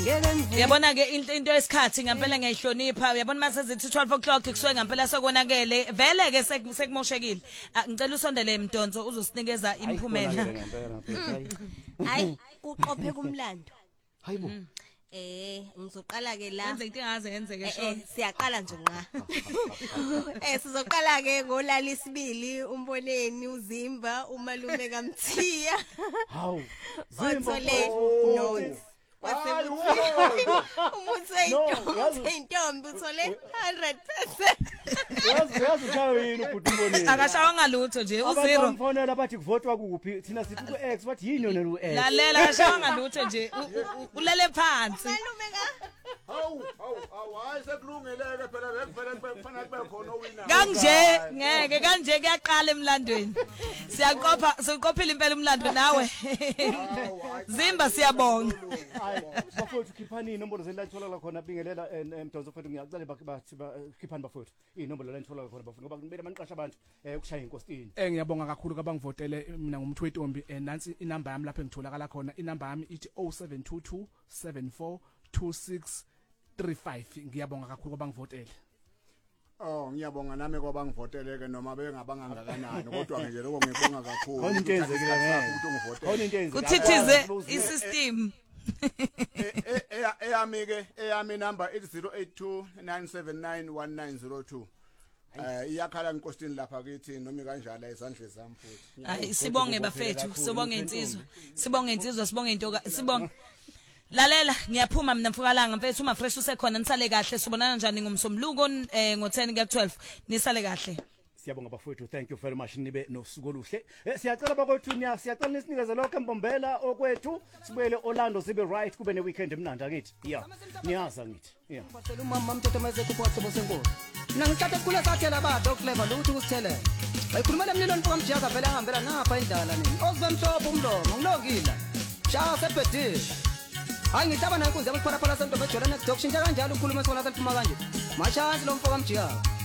Yabona ke into yesikhathi ngempela ngiyayihlonipha. Uyabona mase zithi 12 o'clock kusuke ngempela sokonakele. Vele ke sekumoshekile. Ngicela usondele Mdonso uzosinikeza imiphumela. Hayi uqophe kumlando. Hayibo. Ngizoqala ke la. Yenze into engaze yenzeke shona. Siyaqala nje nqa. Sizoqala ke ngolala isibili umboneni uzimba umalume kaMthiya. Hawu. Zimba no. Intombi uthole 100%. Yazi uchayo yini ubhuti umboneni? Akashawanga lutho nje u0. Abamfonela bathi kuvotwa kuphi? Thina sithi ku-X bathi yini yona lu-X? Lalela akashawanga lutho nje. Ulele phansi. Malume ka. Hawu hayi sekulungeleke phela kufanele kube khona owina. Kanje ngeke kanje kuyaqala emlandweni. Siqophile impela umlando nawe. Zimba siyabonga. Bafowethu khiphani inombolo zeni la itholakala khona bingelela Mdonso mfethu ngiyacela bathi khiphani bafowethu inombolo la itholakala khona bafowethu ngoba ngibele maniqasha abantu ukushaya inkosini. Ngiyabonga kakhulu kabangivotele mina ngumthu wentombi nansi inamba yami lapho engitholakala khona inamba yami ithi 0722 74 2635 ngiyabonga kakhulu kabangivotele. Ngiyabonga nami kwabangivoteleke noma bengabanga ngakanani kodwa nje lokho ngibonga kakhulu. Khona into eyenzekile ngeke. Khona into eyenzekile. Kuthithize isystem. Eyami number 8082979190 iyakhala inkosini lapha kithi noma kanjalo izandla zami futhi. Hayi sibonge bafethu, sibonge insizwa. Sibonge insizwa, sibonge into sibonge. Lalela ngiyaphuma mina mfukalanga mfethu uma fresh usekhona nisale kahle sibonana njani ngomsomluko ngo10 kuya 12 nisale kahle. Siyabonga bafowethu, thank you very much nibe nosuku oluhle. Siyacela bakwethu siyacela nisinikeze lokho embombela okwethu sibuyele Orlando sibe right kube ne weekend emnandi akithi. Yeah. Niyaza ngithi. Yeah. Bacela umama mtotomeze kuphatha bosenkolo. Mina ngithatha kule sathela bado clever lokuthi ukuthelela. Bayikhuluma lemlilo mfaka mjiyaza vele ahambela ngapha indala nini. Ozibe mhlophe umlomo ngilokile. Shaya sebhedile. Hayi ngitaba nayo kunze yakuphara phara sentombe ejolana nedokshintsha kanjalo ukhuluma sona saphuma kanje. Machansi lo mfaka mjiyaza.